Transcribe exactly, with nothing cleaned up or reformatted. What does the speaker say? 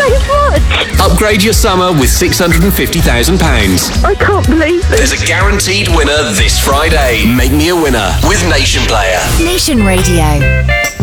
so much. Upgrade your summer with six hundred fifty thousand pounds. I can't believe it. There's a guaranteed winner this Friday. Make me a winner with Nation Player. Nation Radio.